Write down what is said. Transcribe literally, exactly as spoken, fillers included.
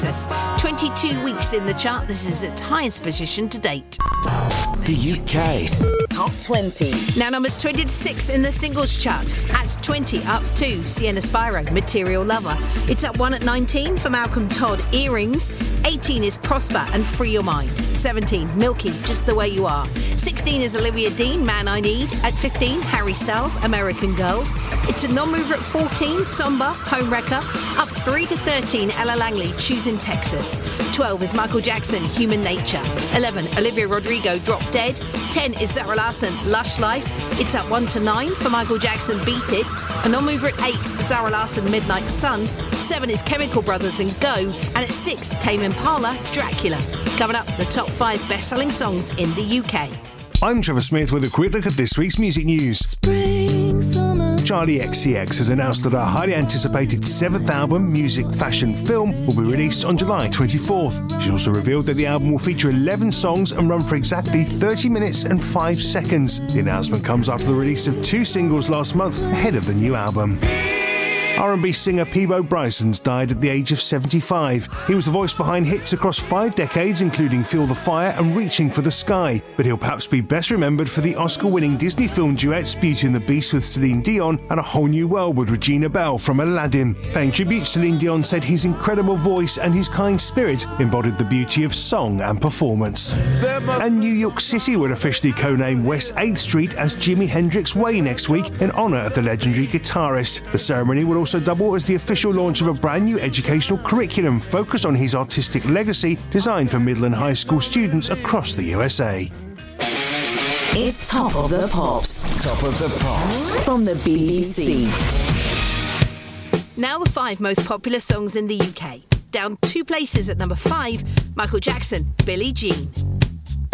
Cactus. twenty-two weeks in the chart. This is its highest position to date. The U K. Top twenty. Now numbers twenty to six in the singles chart. At twenty, up two, Sienna Spyro, Material Lover. It's up one at nineteen for Malcolm Todd, Earrings. eighteen is Prosper and Free Your Mind. seventeen, Milky, Just the Way You Are. sixteen is Olivia Dean, Man I Need. At fifteen, Harry Styles, American Girls. It's a non-mover at fourteen, Somber, Homewrecker. Up three to thirteen, Ella Langley, Choosing Texas. twelve is Michael Jackson, Human Nature. eleven, Olivia Rodrigo, Drop Dead. ten is Zara Larsson, Lush Life. It's up one to nine for Michael Jackson, Beat It. A non-mover at eight, Zara Larsson, Midnight Sun. seven is Chemical Brothers and Go. And at six, Tame Impala, Dracula. Coming up, the top five best-selling songs in the U K. I'm Trevor Smith with a quick look at this week's music news. Spring, summer. Charlie X C X has announced that our highly anticipated seventh album, Music Fashion Film, will be released on July twenty-fourth. She also revealed that the album will feature eleven songs and run for exactly thirty minutes and five seconds. The announcement comes after the release of two singles last month ahead of the new album. R and B singer Peabo Bryson's died at the age of seventy-five. He was the voice behind hits across five decades, including Feel the Fire and Reaching for the Sky. But he'll perhaps be best remembered for the Oscar-winning Disney film duets Beauty and the Beast with Celine Dion and A Whole New World with Regina Bell from Aladdin. Paying tribute, Celine Dion said his incredible voice and his kind spirit embodied the beauty of song and performance. And New York City will officially co-name West eighth Street as Jimi Hendrix Way next week in honour of the legendary guitarist. The ceremony will also double as the official launch of a brand new educational curriculum focused on his artistic legacy, designed for middle and high school students across the U S A. It's Top of the Pops. Top of the Pops. From the B B C. Now the five most popular songs in the U K. Down two places at number five, Michael Jackson, Billie Jean.